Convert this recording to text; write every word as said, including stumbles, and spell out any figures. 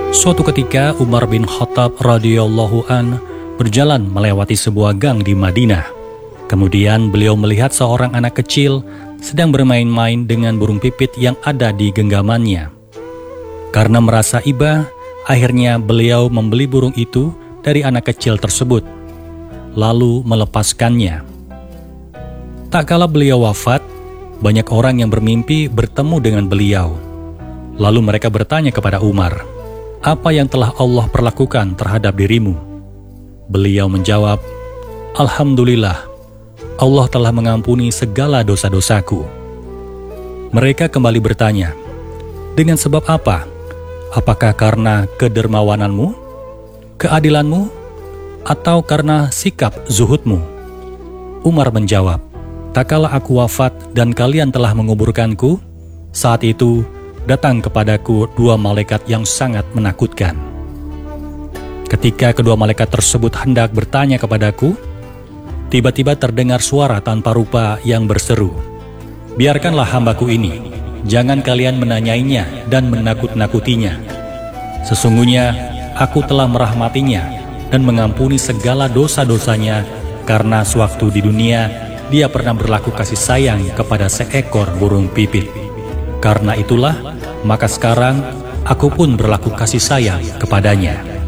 Suatu ketika Umar bin Khattab radhiyallahu an berjalan melewati sebuah gang di Madinah. Kemudian beliau melihat seorang anak kecil sedang bermain-main dengan burung pipit yang ada di genggamannya. Karena merasa iba, akhirnya beliau membeli burung itu dari anak kecil tersebut, lalu melepaskannya. Tak kala beliau wafat, banyak orang yang bermimpi bertemu dengan beliau. Lalu mereka bertanya kepada Umar, "Apa yang telah Allah perlakukan terhadap dirimu?" Beliau menjawab, "Alhamdulillah, Allah telah mengampuni segala dosa-dosaku." Mereka kembali bertanya, "Dengan sebab apa? Apakah karena kedermawananmu, keadilanmu, atau karena sikap zuhudmu?" Umar menjawab, "Tak kala aku wafat dan kalian telah menguburkanku, saat itu datang kepadaku dua malaikat yang sangat menakutkan. Ketika kedua malaikat tersebut hendak bertanya kepadaku, tiba-tiba terdengar suara tanpa rupa yang berseru, 'Biarkanlah hambaku ini, jangan kalian menanyainya dan menakut-nakutinya. Sesungguhnya aku telah merahmatinya dan mengampuni segala dosa-dosanya karena sewaktu di dunia dia pernah berlaku kasih sayang kepada seekor burung pipit. Karena itulah, maka sekarang aku pun berlaku kasih sayang kepadanya.'"